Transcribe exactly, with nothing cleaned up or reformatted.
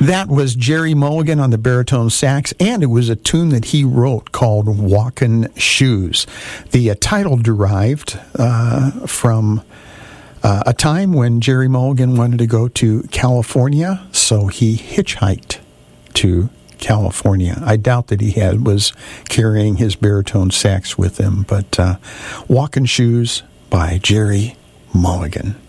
That was Jerry Mulligan on the baritone sax, and it was a tune that he wrote called Walkin' Shoes. The uh, title derived uh, from uh, a time when Jerry Mulligan wanted to go to California, so he hitchhiked to California. I doubt that he had was carrying his baritone sax with him, but uh, Walkin' Shoes by Jerry Mulligan.